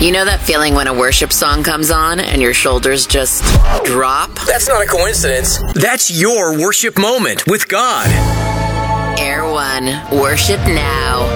You know that feeling when a worship song comes on and your shoulders just drop? That's not a coincidence. That's your worship moment with God. Air One, worship now.